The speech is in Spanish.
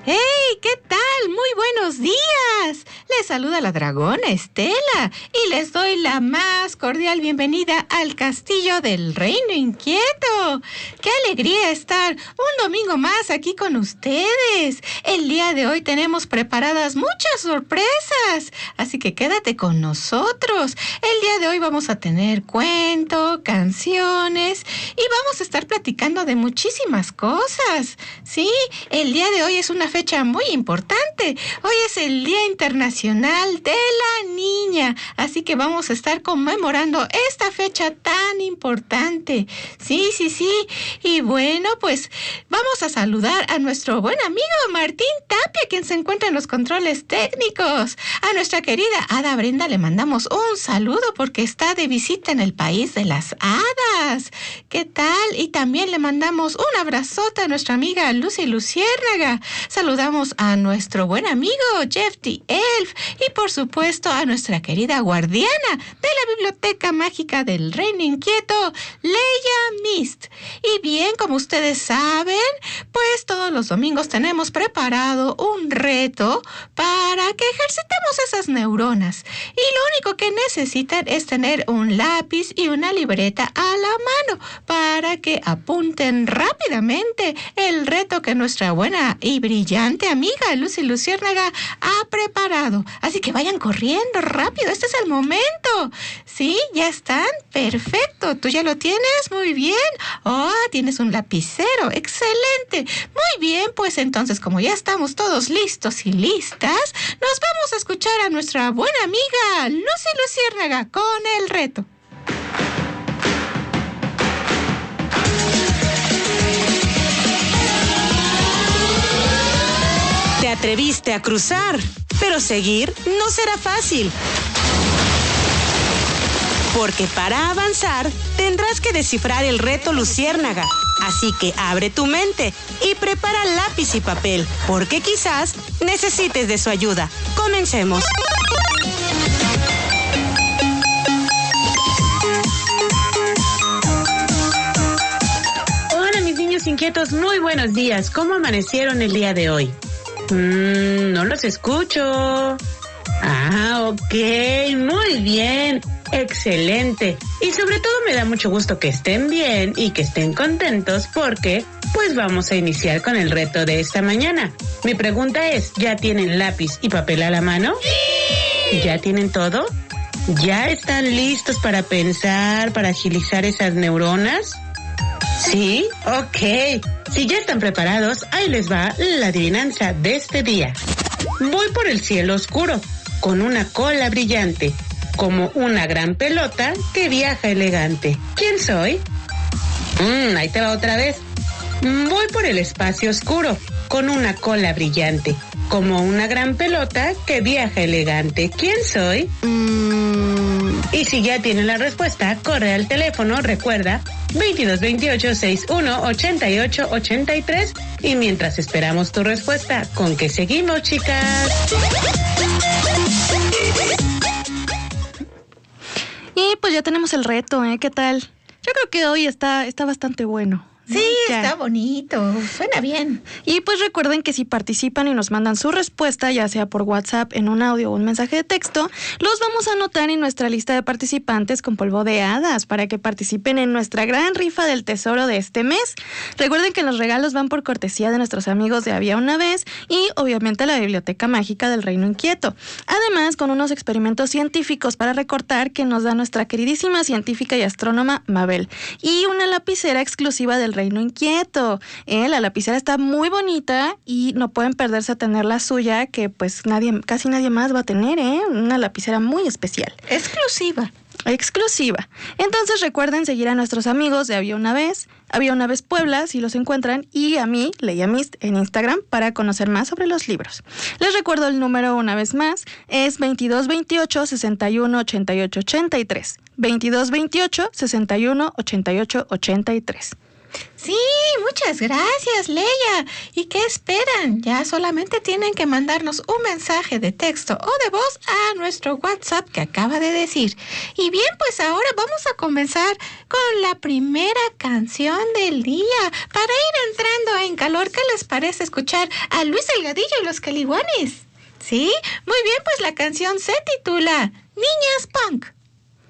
¡Hey! ¿Qué tal? Muy buenos días. Les saluda la dragona Estela y les doy la más cordial bienvenida al Castillo del Reino Inquieto. ¡Qué alegría estar un domingo más aquí con ustedes! El día de hoy tenemos preparadas muchas sorpresas, así que quédate con nosotros. El día de hoy vamos a tener cuento, canciones y vamos a estar platicando de muchísimas cosas. Sí, el día de hoy es una fecha muy importante. Hoy es el Día Internacional de la Niña, así que vamos a estar conmemorando esta fecha tan importante. Sí. Y bueno, pues vamos a saludar a nuestro buen amigo Martín Tapia, quien se encuentra en los controles técnicos. A nuestra querida Hada Brenda le mandamos un saludo porque está de visita en el país de las hadas. ¿Qué tal? Y también le mandamos un abrazote a nuestra amiga Lucy Luciérnaga. Saludamos a nuestro buen amigo Jeff the Elf y por supuesto a nuestra querida guardiana de la Biblioteca Mágica del Reino Inquieto, Leia Mist. Y bien, como ustedes saben, pues todos los domingos tenemos preparado un reto para que ejercitemos esas neuronas. Y lo único que necesitan es tener un lápiz y una libreta a la mano para que apunten rápidamente el reto que nuestra buena y brillante amiga Lucy Luciérnaga ha preparado. Así que vayan corriendo rápido, este es el momento. ¿Sí? ¿Ya están? Perfecto. ¿Tú ya lo tienes? Muy bien. ¡Oh! Tienes un lapicero. ¡Excelente! Muy bien, pues entonces, como ya estamos todos listos y listas, nos vamos a escuchar a nuestra buena amiga Lucy Luciérnaga con el reto. Te atreviste a cruzar, pero seguir no será fácil. Porque para avanzar, tendrás que descifrar el reto Luciérnaga. Así que abre tu mente y prepara lápiz y papel, porque quizás necesites de su ayuda. Comencemos. Hola, mis niños inquietos, muy buenos días. ¿Cómo amanecieron el día de hoy? No los escucho. Ok, muy bien. Excelente. Y sobre todo me da mucho gusto que estén bien y que estén contentos porque pues vamos a iniciar con el reto de esta mañana. Mi pregunta es, ¿ya tienen lápiz y papel a la mano? ¡Sí! ¿Ya tienen todo? ¿Ya están listos para pensar, para agilizar esas neuronas? ¿Sí? Ok. Si ya están preparados, ahí les va la adivinanza de este día. Voy por el cielo oscuro, con una cola brillante, como una gran pelota que viaja elegante. ¿Quién soy? Ahí te va otra vez. Voy por el espacio oscuro, con una cola brillante, como una gran pelota que viaja elegante. ¿Quién soy? Y si ya tienen la respuesta, corre al teléfono, recuerda, 2228-61-88-83. Y mientras esperamos tu respuesta, ¿con qué seguimos, chicas? Y pues ya tenemos el reto, ¿Qué tal? Yo creo que hoy está bastante bueno. Sí, está bonito, suena bien. Y pues recuerden que si participan y nos mandan su respuesta, ya sea por WhatsApp, en un audio o un mensaje de texto, los vamos a anotar en nuestra lista de participantes con polvo de hadas para que participen en nuestra gran rifa del tesoro de este mes. Recuerden que los regalos van por cortesía de nuestros amigos de Había una vez y obviamente la Biblioteca Mágica del Reino Inquieto. Además, con unos experimentos científicos para recortar que nos da nuestra queridísima científica y astrónoma Mabel. Y una lapicera exclusiva del Reino Inquieto. La lapicera está muy bonita y no pueden perderse a tener la suya, que pues casi nadie más va a tener, una lapicera muy especial. Exclusiva. Entonces recuerden seguir a nuestros amigos de Había una vez Puebla, si los encuentran, y a mí, Leia Mist, en Instagram, para conocer más sobre los libros. Les recuerdo el número una vez más, es 2228-61-88-83. 2228-61-88-83. Sí, muchas gracias, Leia. ¿Y qué esperan? Ya solamente tienen que mandarnos un mensaje de texto o de voz a nuestro WhatsApp que acaba de decir. Y bien, pues ahora vamos a comenzar con la primera canción del día para ir entrando en calor. ¿Qué les parece escuchar a Luis Delgadillo y los Caliguanes? ¿Sí? Muy bien, pues la canción se titula Niñas Punk.